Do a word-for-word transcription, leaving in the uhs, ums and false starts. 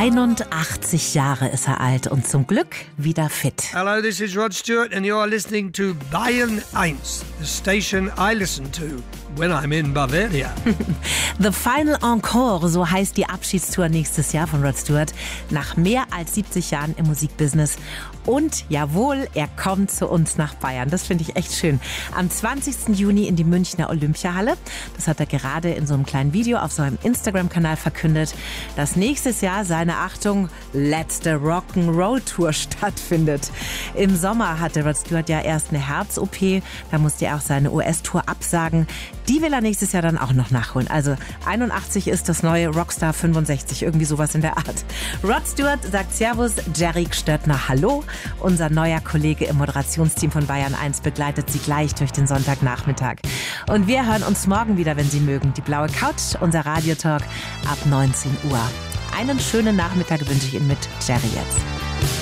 einundachtzig Jahre ist er alt und zum Glück wieder fit. Hello, this is Rod Stewart and you're listening to Bayern eins, the station I listen to when I'm in Bavaria. The Final Encore, so heißt die Abschiedstour nächstes Jahr von Rod Stewart. Nach mehr als siebzig Jahren im Musikbusiness. Und jawohl, er kommt zu uns nach Bayern. Das finde ich echt schön. Am zwanzigsten Juni in die Münchner Olympiahalle. Das hat er gerade in so einem kleinen Video auf seinem Instagram-Kanal verkündet, dass nächstes Jahr seine, Achtung, letzte Rock'n'Roll-Tour stattfindet. Im Sommer hatte Rod Stewart ja erst eine Herz-O P. Da musste er auch seine U S-Tour absagen. Die will er nächstes Jahr dann auch noch nachholen. Also einundachtzig ist das neue Rockstar fünfundsechzig, irgendwie sowas in der Art. Rod Stewart sagt Servus, Jerry Stöttner hallo. Unser neuer Kollege im Moderationsteam von Bayern eins begleitet Sie gleich durch den Sonntagnachmittag. Und wir hören uns morgen wieder, wenn Sie mögen. Die blaue Couch, unser Radiotalk ab neunzehn Uhr. Einen schönen Nachmittag wünsche ich Ihnen mit Jerry jetzt.